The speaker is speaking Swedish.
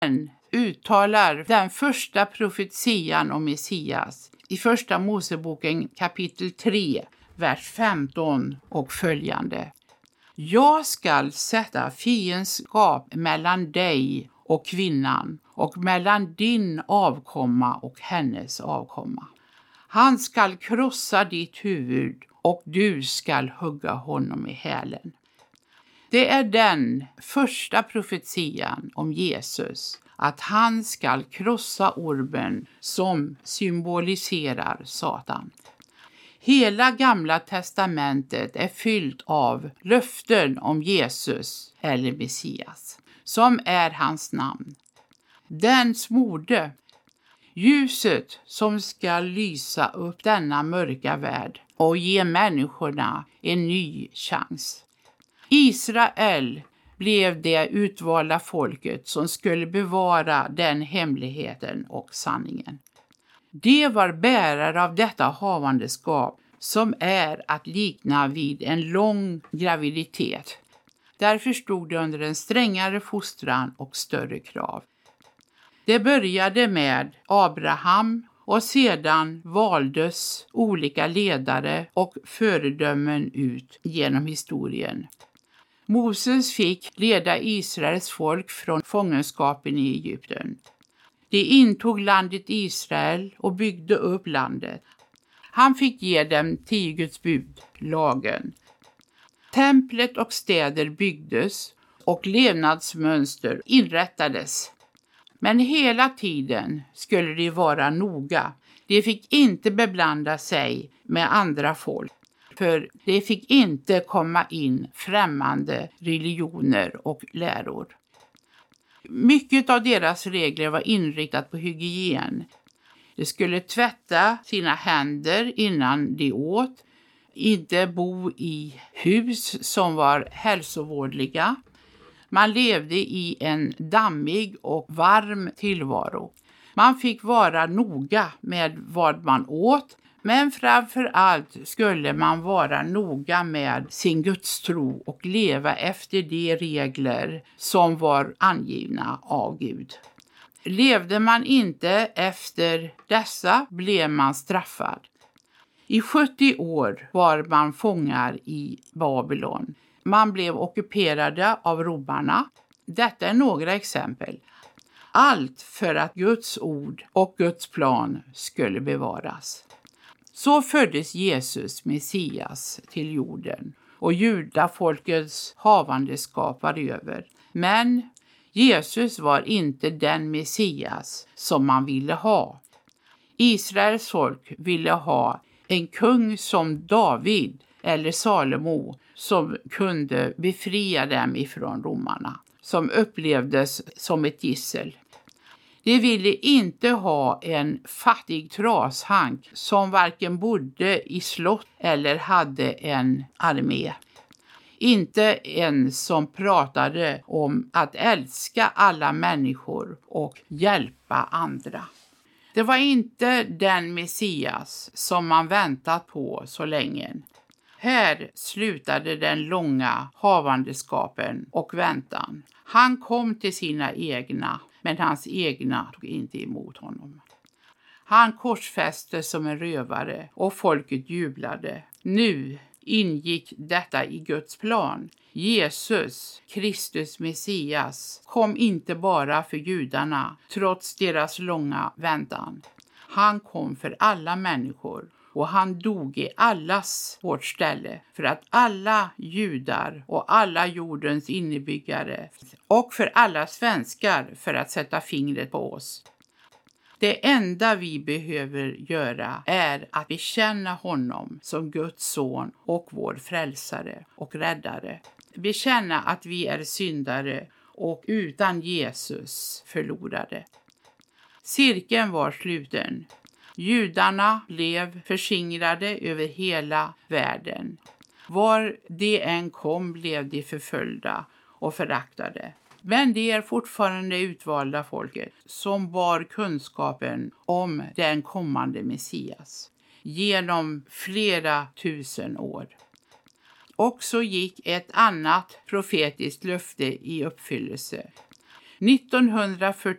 uttalar den första profetian om Messias i första Moseboken kapitel 3, vers 15 och följande. Jag skall sätta fiendskap mellan dig och kvinnan och mellan din avkomma och hennes avkomma. Han skall krossa ditt huvud och du skall hugga honom i hälen. Det är den första profetian om Jesus, att han skall krossa ormen som symboliserar Satan. Hela Gamla testamentet är fyllt av löften om Jesus eller Messias, som är hans namn. Den smorde, ljuset som ska lysa upp denna mörka värld och ge människorna en ny chans. Israel blev det utvalda folket som skulle bevara den hemligheten och sanningen. De var bärare av detta havandeskap som är att likna vid en lång graviditet. Därför stod det under en strängare fostran och större krav. Det började med Abraham och sedan valdes olika ledare och föredömen ut genom historien. Moses fick leda Israels folk från fångenskapen i Egypten. De intog landet Israel och byggde upp landet. Han fick ge dem 10 Guds bud, lagen. Templet och städer byggdes och levnadsmönster inrättades. Men hela tiden skulle de vara noga. De fick inte beblanda sig med andra folk. För det fick inte komma in främmande religioner och läror. Mycket av deras regler var inriktat på hygien. De skulle tvätta sina händer innan de åt, inte bo i hus som var hälsovådliga. Man levde i en dammig och varm tillvaro. Man fick vara noga med vad man åt, men framför allt skulle man vara noga med sin gudstro och leva efter de regler som var angivna av Gud. Levde man inte efter dessa blev man straffad. I 70 år var man fångar i Babylon. Man blev ockuperade av romarna. Detta är några exempel. Allt för att Guds ord och Guds plan skulle bevaras. Så föddes Jesus, Messias, till jorden och judafolkets havandeskap var över. Men Jesus var inte den Messias som man ville ha. Israels folk ville ha en kung som David eller Salomo som kunde befria dem ifrån romarna, som upplevdes som ett gissel. De ville inte ha en fattig trashank som varken bodde i slott eller hade en armé. Inte en som pratade om att älska alla människor och hjälpa andra. Det var inte den Messias som man väntat på så länge. Här slutade den långa havandeskapen och väntan. Han kom till sina egna, men hans egna tog inte emot honom. Han korsfästes som en rövare och folket jublade. Nu ingick detta i Guds plan. Jesus, Kristus Messias, kom inte bara för judarna trots deras långa väntan. Han kom för alla människor och han dog i allas vårt ställe för att alla judar och alla jordens innebyggare och för alla svenskar för att sätta fingret på oss. Det enda vi behöver göra är att bekänna honom som Guds son och vår frälsare och räddare. Bekänna att vi är syndare och utan Jesus förlorade. Cirkeln var sluten. Judarna blev förskingrade över hela världen. Var de än kom blev de förföljda och föraktade. Men det är fortfarande utvalda folket som bar kunskapen om den kommande Messias genom flera tusen år. Och så gick ett annat profetiskt löfte i uppfyllelse. 1941